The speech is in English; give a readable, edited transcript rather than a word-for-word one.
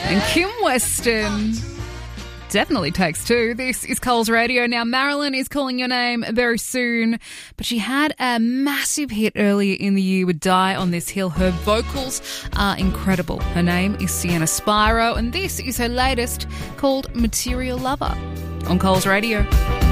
And Kim Weston definitely takes two. This is Coles Radio. Now, Marilyn is calling your name very soon, but she had a massive hit earlier in the year with Die on This Hill. Her vocals are incredible. Her name is Sienna Spiro, and this is her latest called Material Lover on Coles Radio.